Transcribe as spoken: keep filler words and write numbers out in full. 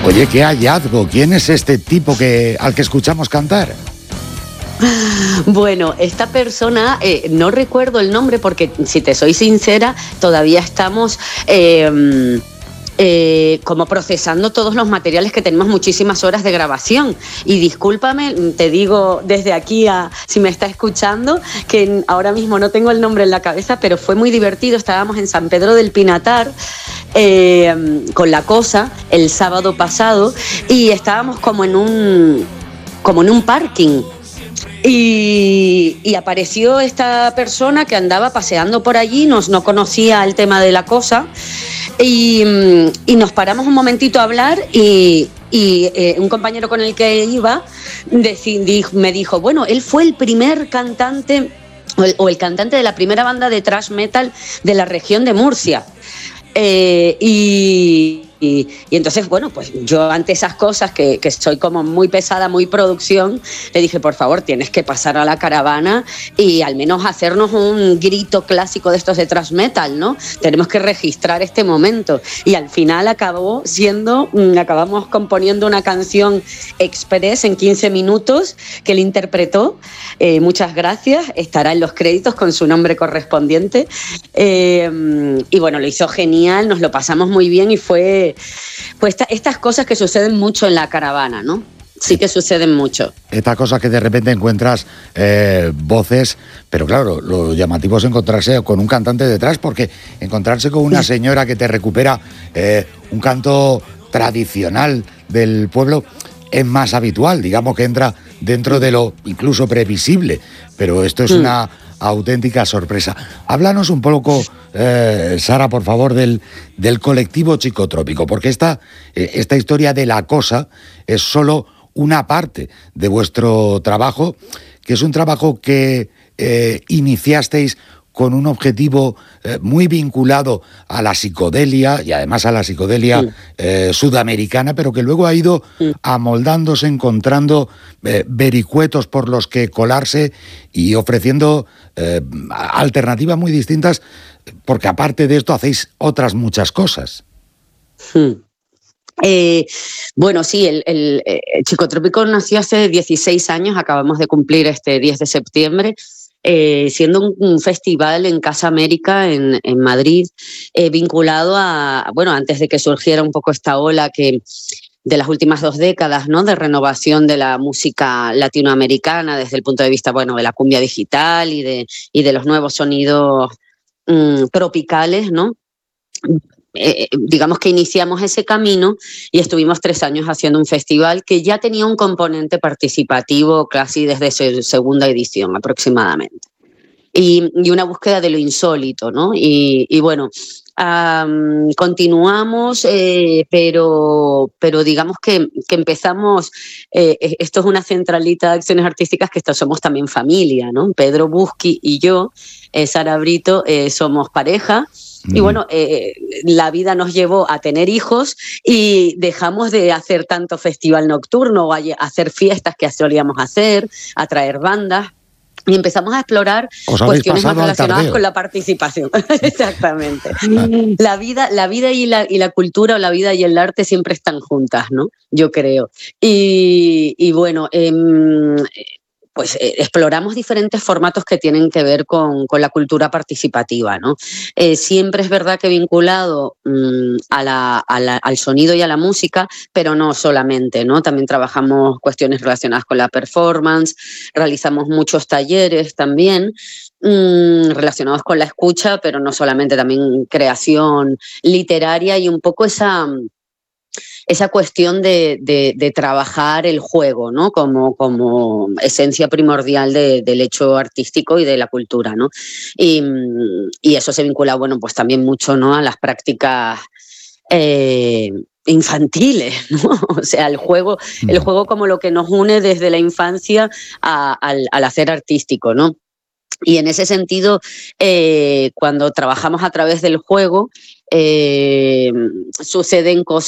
Oye, qué hallazgo. ¿Quién es este tipo que, al que escuchamos cantar? Bueno, esta persona, eh, no recuerdo el nombre porque, si te soy sincera, todavía estamos eh, eh, como procesando todos los materiales, que tenemos muchísimas horas de grabación. Y discúlpame, te digo desde aquí, a, si me está escuchando, que ahora mismo no tengo el nombre en la cabeza, pero fue muy divertido. Estábamos en San Pedro del Pinatar eh, con La Cosa el sábado pasado y estábamos como en un, como en un parking. Y, y apareció esta persona que andaba paseando por allí, nos, no conocía el tema de La Cosa, y, y nos paramos un momentito a hablar y, y eh, un compañero con el que iba decidí, me dijo, bueno, él fue el primer cantante o el, o el cantante de la primera banda de thrash metal de la región de Murcia. Eh, y, y, y entonces, bueno, pues yo ante esas cosas que, que soy como muy pesada, muy producción, le dije, por favor, tienes que pasar a la caravana y al menos hacernos un grito clásico de estos de thrash metal, ¿no? Tenemos que registrar este momento. Y al final acabó siendo, acabamos componiendo una canción express en quince minutos que él interpretó. Eh, muchas gracias, estará en los créditos con su nombre correspondiente. Eh, y bueno, lo hizo genial, nos lo pasamos muy bien y fue pues esta, estas cosas que suceden mucho en la caravana, ¿no? Sí que suceden mucho. Esta cosa que de repente encuentras eh, voces, pero claro, lo llamativo es encontrarse con un cantante detrás, porque encontrarse con una señora que te recupera eh, un canto tradicional del pueblo es más habitual, digamos que entra dentro de lo incluso previsible, pero esto es mm. una auténtica sorpresa. Háblanos un poco, eh, Sara, por favor, del, del colectivo Chicotrópico, porque esta, eh, esta historia de La Cosa es solo una parte de vuestro trabajo, que es un trabajo que eh, iniciasteis con un objetivo eh, muy vinculado a la psicodelia y además a la psicodelia sí. eh, sudamericana, pero que luego ha ido sí. amoldándose, encontrando eh, vericuetos por los que colarse y ofreciendo eh, alternativas muy distintas, porque aparte de esto hacéis otras muchas cosas. Sí. Eh, bueno, sí, el, el, el Chicotrópico nació hace dieciséis años, acabamos de cumplir este diez de septiembre, Eh, siendo un, un festival en Casa América, en, en Madrid, eh, vinculado a, bueno, antes de que surgiera un poco esta ola que de las últimas dos décadas, ¿no?, de renovación de la música latinoamericana desde el punto de vista, bueno, de la cumbia digital y de, y de los nuevos sonidos mmm, tropicales, ¿no? Eh, digamos que iniciamos ese camino y estuvimos tres años haciendo un festival que ya tenía un componente participativo casi desde su segunda edición aproximadamente. Y, y una búsqueda de lo insólito, ¿no? Y, y bueno, um, continuamos, eh, pero, pero digamos que, que empezamos, eh, esto es una centralita de acciones artísticas que esto, somos también familia, ¿no? Pedro Busqui y yo, eh, Sara Brito, eh, somos pareja. Y bueno, eh, la vida nos llevó a tener hijos y dejamos de hacer tanto festival nocturno o a hacer fiestas que solíamos hacer, a traer bandas. Y empezamos a explorar cuestiones más relacionadas con la participación. Exactamente. La vida, la vida y, la, y la cultura, o la vida y el arte siempre están juntas, ¿no? Yo creo. Y, y bueno, eh, pues eh, exploramos diferentes formatos que tienen que ver con, con la cultura participativa, ¿no? Eh, siempre es verdad que vinculado mmm, a la, a la, al sonido y a la música, pero no solamente, ¿no? También trabajamos cuestiones relacionadas con la performance, realizamos muchos talleres también mmm, relacionados con la escucha, pero no solamente, también creación literaria y un poco esa... esa cuestión de, de, de trabajar el juego, ¿no?, como, como esencia primordial de, del hecho artístico y de la cultura, ¿no? Y, y eso se vincula, bueno, pues también mucho, ¿no?, a las prácticas eh, infantiles, ¿no? O sea, el juego, el juego como lo que nos une desde la infancia a, al, al hacer artístico, ¿no? Y en ese sentido, eh, cuando trabajamos a través del juego, eh, suceden cosas